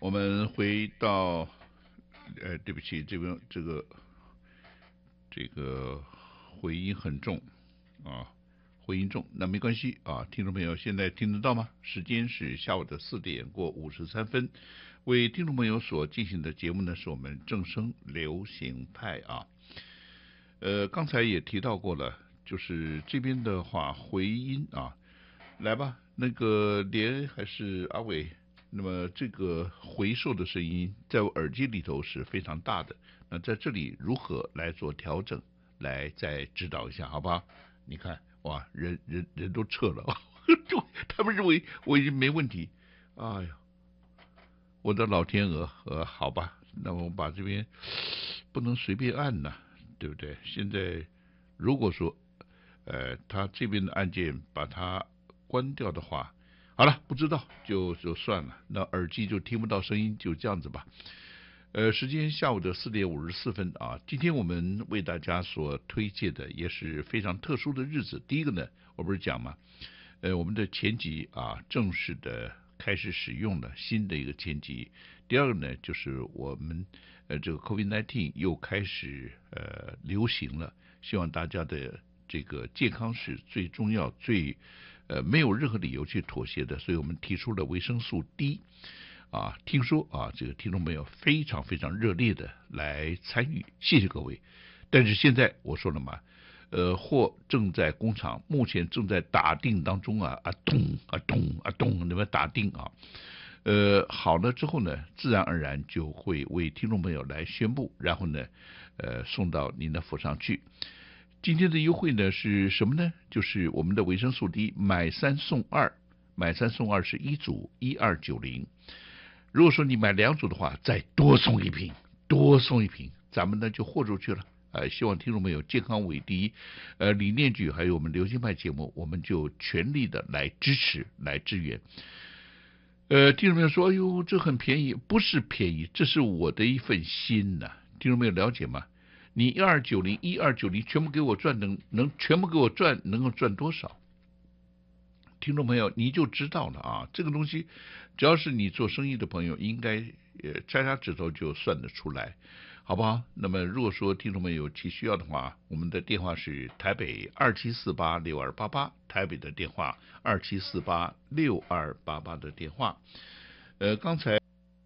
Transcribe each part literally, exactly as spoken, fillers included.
我们回到，呃，对不起，这边这个这个回音很重啊，回音重，那没关系啊，听众朋友现在听得到吗？时间是下午的四点过五十三分，为听众朋友所进行的节目呢，是我们正声流行派啊。呃，刚才也提到过了，就是这边的话回音啊，来吧，那个连还是阿伟。那么这个回授的声音在我耳机里头是非常大的，那在这里如何来做调整，来再指导一下，好不好？你看，哇，人人人都撤了，就他们认为我已经没问题。哎呀，我的老天鹅，呃，好吧，那我把这边不能随便按呐，对不对？现在如果说，呃，他这边的按键把它关掉的话。好了，不知道就就算了，那耳机就听不到声音，就这样子吧。呃，时间下午的四点五十四分啊，今天我们为大家所推荐的也是非常特殊的日子。第一个呢，我不是讲嘛，呃，我们的前级啊正式的开始使用了新的一个前级。第二个呢，就是我们呃这个 COVID 十九 又开始呃流行了，希望大家的这个健康是最重要最。呃，没有任何理由去妥协的，所以我们提出了维生素 D 啊，听说啊，这个听众朋友非常非常热烈的来参与，谢谢各位。但是现在我说了嘛，呃，货正在工厂，目前正在打定当中啊啊咚啊咚啊咚，那么打定啊，呃，好了之后呢，自然而然就会为听众朋友来宣布，然后呢，呃，送到您的府上去。今天的优惠呢是什么呢？就是我们的维生素 D 买三送二，买三送二是一组一二九零。如果说你买两组的话，再多送一瓶，多送一瓶，咱们呢就豁出去了。呃，希望听众朋友健康为第一，呃，理念局还有我们流行派节目，我们就全力的来支持，来支援。呃，听众朋友说，哎呦，这很便宜，不是便宜，这是我的一份心呐、啊。听众朋友了解吗？你一二九零一二九零全部给我赚能能全部给我赚能够赚多少？听众朋友你就知道了啊，这个东西只要是你做生意的朋友，应该呃摘下指头就算得出来，好不好？那么如果说听众朋友有其需要的话，我们的电话是台北二七四八六二八八，台北的电话二七四八六二八八的电话。呃，刚才。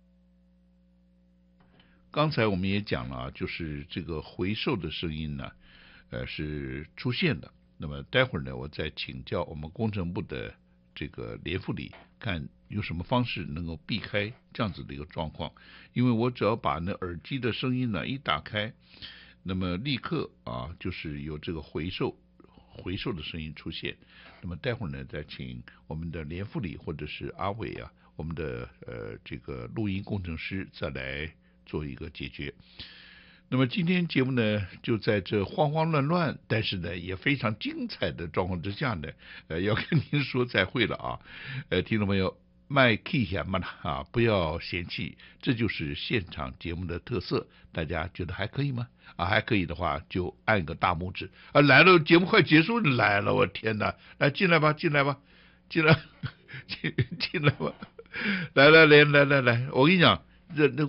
刚才我们也讲了，就是这个回授的声音呢，呃是出现的。那么待会儿呢，我再请教我们工程部的这个连副理，看有什么方式能够避开这样子的一个状况。因为我只要把那耳机的声音呢一打开，那么立刻啊就是有这个回授回授的声音出现。那么待会儿呢，再请我们的连副理或者是阿伟啊，我们的呃这个录音工程师再来做一个解决。那么今天节目呢，就在这慌慌乱乱，但是呢也非常精彩的状况之下呢，呃，要跟您说再会了啊，呃，听众朋友，卖 key 下嘛啊，不要嫌弃，这就是现场节目的特色，大家觉得还可以吗？啊，还可以的话就按个大拇指啊，来了，节目快结束来了，我天哪，来进来吧，进来吧，进来，进进来吧，来来来来来来，我跟你讲，这那。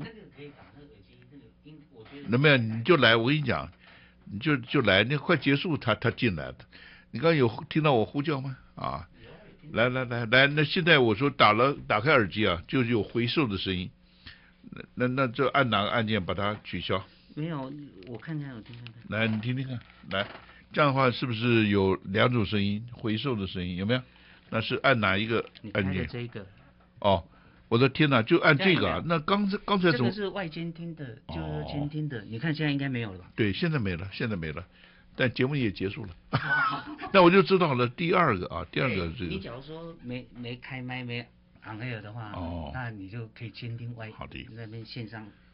那么你就来，我跟你讲，你就就来，那快结束他他进来了。你刚刚有听到我呼叫吗？啊，来来来来，那现在我说打了打开耳机啊，就有回授的声音。那那那这按哪个按键把它取消？ 没有，我看看我听看看。 来，你听听看，来，这样的话是不是有两种声音？回授的声音有没有？那是按哪一个按键？ 这个。 哦。我的天哪，就按这个啊？那刚才刚才这个是外监听的，就是监听的。哦、你看现在应该没有了吧？ 对，现在没了，现在没了。但节目也结束了，那我就知道了。第二个啊，第二个这个。 你假如说没没开麦没 on air 的话，哦，那你就可以监听外。 好的。 那边线上